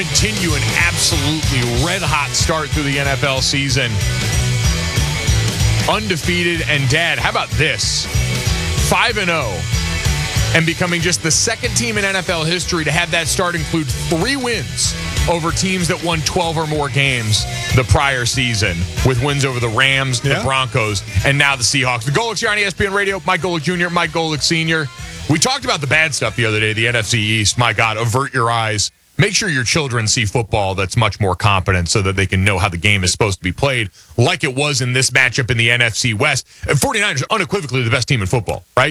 continue an absolutely red-hot start through the NFL season. Undefeated, and Dad, how about this? 5-0, and becoming just the second team in NFL history to have that start include 3 wins over teams that won 12 or more games the prior season, with wins over the Rams, the Broncos, and now the Seahawks. The Golics here on ESPN Radio. Mike Golic Jr., Mike Golic Sr. We talked about the bad stuff the other day, the NFC East. My God, avert your eyes. Make sure your children see football that's much more competent so that they can know how the game is supposed to be played, like it was in this matchup in the NFC West. 49ers are unequivocally the best team in football, right?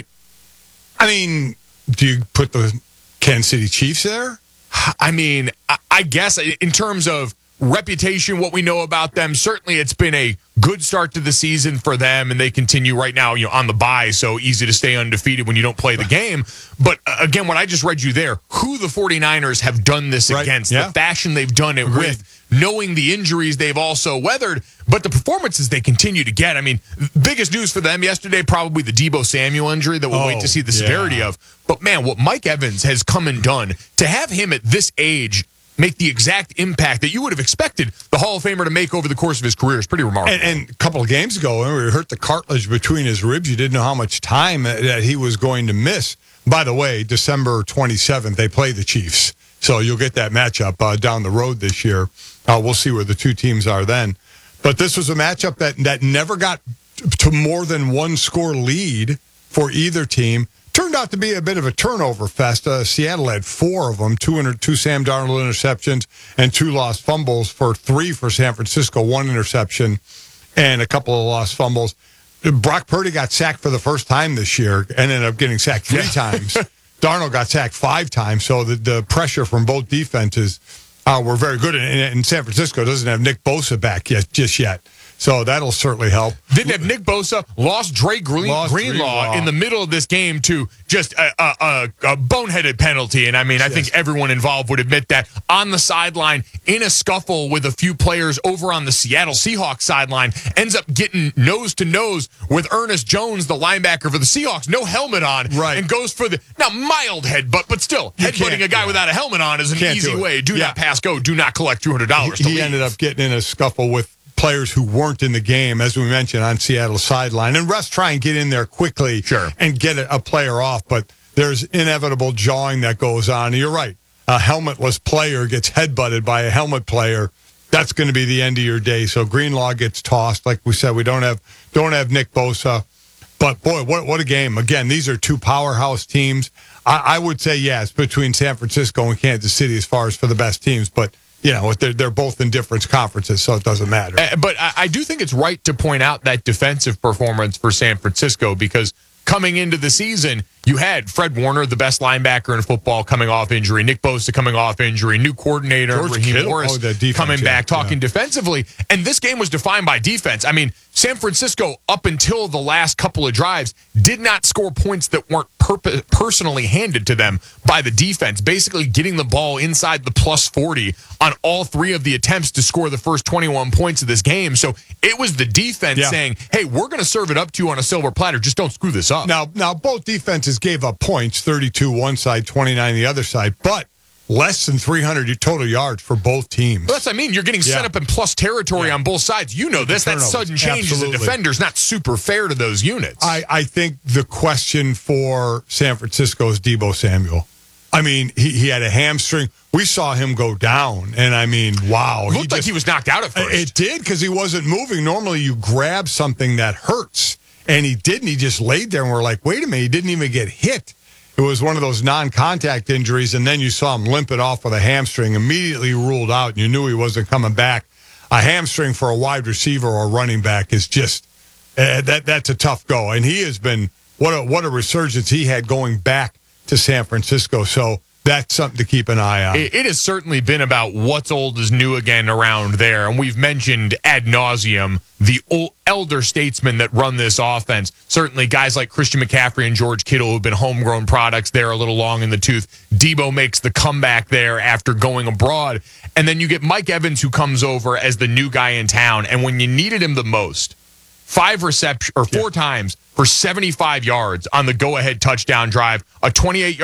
I mean, do you put the Kansas City Chiefs there? I mean, I guess in terms of reputation, what we know about them, certainly it's been a good start to the season for them, and they continue right now, on the bye, so easy to stay undefeated when you don't play the game. But again, what I just read you there, who the 49ers have done this against, the fashion they've done it with, knowing the injuries they've also weathered, but the performances they continue to get. I mean, biggest news for them yesterday, probably the Deebo Samuel injury that we'll wait to see the severity of. But man, what Mike Evans has come and done, to have him at this age make the exact impact that you would have expected the Hall of Famer to make over the course of his career is pretty remarkable. And a couple of games ago, when we hurt the cartilage between his ribs, you didn't know how much time that he was going to miss. By the way, December 27th, they play the Chiefs. So you'll get that matchup down the road this year. We'll see where the two teams are then. But this was a matchup that never got to more than one score lead for either team. Turned out to be a bit of a turnover fest. Seattle had 4 of them, 2 Sam Darnold interceptions and 2 lost fumbles for 3 for San Francisco, 1 interception and a couple of lost fumbles. Brock Purdy got sacked for the first time this year and ended up getting sacked 3 times. Darnold got sacked 5 times, so the pressure from both defenses were very good. And San Francisco doesn't have Nick Bosa back just yet. So that'll certainly help. Didn't have Nick Bosa, lost Dre Greenlaw in the middle of this game to just a boneheaded penalty. And I mean, I think everyone involved would admit that on the sideline, in a scuffle with a few players over on the Seattle Seahawks sideline, ends up getting nose to nose with Ernest Jones, the linebacker for the Seahawks, no helmet on, and goes for the, now mild headbutt, but still, headbutting a guy without a helmet on is an easy way. Do not pass go, do not collect $200. He ended up getting in a scuffle with players who weren't in the game, as we mentioned, on Seattle's sideline. And refs try and get in there quickly and get a player off, but there's inevitable jawing that goes on. And you're right. A helmetless player gets headbutted by a helmet player. That's going to be the end of your day. So Greenlaw gets tossed. Like we said, we don't have Nick Bosa. But, boy, what a game. Again, these are 2 powerhouse teams. I would say, yes, between San Francisco and Kansas City as far as for the best teams. But they're both in different conferences, so it doesn't matter. But I do think it's right to point out that defensive performance for San Francisco, because coming into the season, you had Fred Warner, the best linebacker in football, coming off injury, Nick Bosa coming off injury, new coordinator, Raheem Morris coming back, talking defensively. And this game was defined by defense. I mean, San Francisco, up until the last couple of drives, did not score points that weren't personally handed to them by the defense, basically getting the ball inside the plus 40 on all 3 of the attempts to score the first 21 points of this game. So it was the defense saying, hey, we're going to serve it up to you on a silver platter. Just don't screw this up. Now both defenses gave up points, 32 one side, 29 the other side, but less than 300 total yards for both teams. Well, that's what I mean. You're getting set up in plus territory on both sides. You know this. That sudden change as a defender is not super fair to those units. I think the question for San Francisco is Deebo Samuel. I mean, he had a hamstring. We saw him go down, and I mean, wow. Looked like he was knocked out at first. It did, because he wasn't moving. Normally, you grab something that hurts, and he didn't. He just laid there, and we're like, wait a minute, he didn't even get hit. It was one of those non-contact injuries, and then you saw him limp it off with a hamstring, immediately ruled out, and you knew he wasn't coming back. A hamstring for a wide receiver or a running back is just that's a tough go. And he has been, what a resurgence he had going back to San Francisco. So that's something to keep an eye on. It has certainly been about what's old is new again around there. And we've mentioned ad nauseum the elder statesmen that run this offense. Certainly guys like Christian McCaffrey and George Kittle who've been homegrown products. They're a little long in the tooth. Deebo makes the comeback there after going abroad. And then you get Mike Evans, who comes over as the new guy in town. And when you needed him the most, 4 times for 75 yards on the go-ahead touchdown drive, a 28-yard